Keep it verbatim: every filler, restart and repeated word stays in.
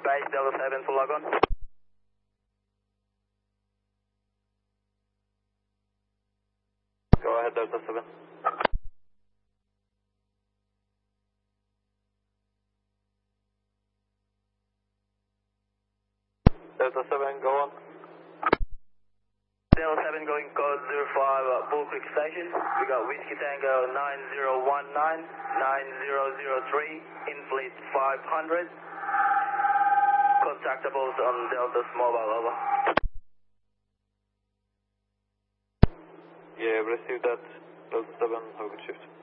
base Delta seven to log on. Go ahead, Delta seven. Delta seven, go on. Delta seven going code zero five uh, Bull Creek Station. We got Whiskey Tango nine zero one nine, nine zero zero three, in fleet five hundred. Contactables on Delta's mobile, over. Yeah, received that. Delta seven, have a good shift.